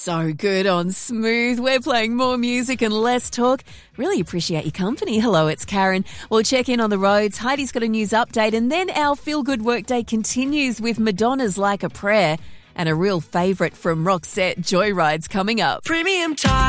So good on Smooth. We're playing more music and less talk. Really appreciate your company. Hello, it's Karen. We'll check in on the roads. Heidi's got a news update, and then our Feel Good Workday continues with Madonna's Like a Prayer and a real favourite from Roxette, Joyride's coming up. Premium time.